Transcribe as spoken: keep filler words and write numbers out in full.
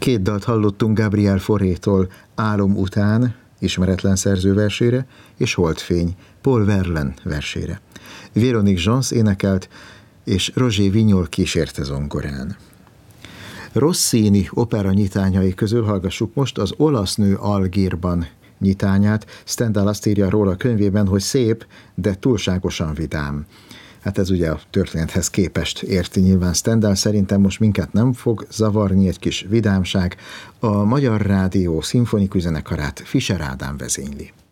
Két dalt hallottunk Gabriel Faurétól, Álom után, ismeretlen szerző versére, és Holdfény, Paul Verlaine versére. Véronique Gens énekelt, és Roger Vignol kísérte zongorán. Rossini opera nyitányai közül hallgassuk most az Olasz nő Algírban nyitányát. Stendhal azt írja róla a könyvében, hogy szép, de túlságosan vidám. Hát ez ugye a történethez képest érti nyilván Stendhal, szerintem most minket nem fog zavarni egy kis vidámság. A Magyar Rádió szimfonikus zenekarát Fischer Ádám vezényli.